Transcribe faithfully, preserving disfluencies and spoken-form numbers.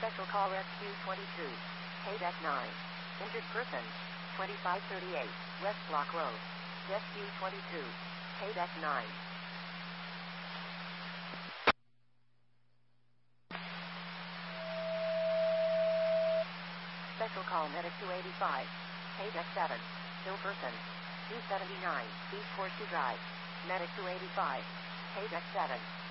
Special call Rescue twenty-two. Paydeck nine. Injured person. twenty-five thirty-eight. West Block Road. Rescue twenty-two. Paydeck nine. Special call Medic two eighty-five. Paydeck seven. Ill person. two seventy-nine. East Horseshoe Drive. Medic two eighty-five. Paydeck seven.